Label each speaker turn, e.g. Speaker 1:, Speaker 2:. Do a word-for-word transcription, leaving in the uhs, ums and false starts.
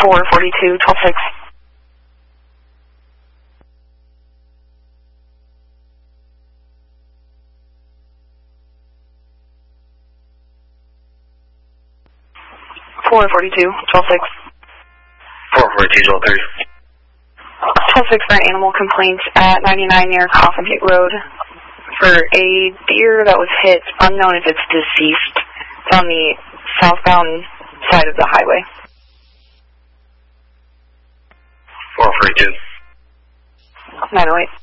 Speaker 1: four forty-two, twelve six. four forty-two, twelve six.
Speaker 2: four forty-two, twelve three.
Speaker 1: twelve six for an animal complaint at ninety-nine near Coffin Pit Road for a deer that was hit, unknown if it's deceased. It's on the southbound side of the highway.
Speaker 2: four forty-two.
Speaker 1: nine oh eight.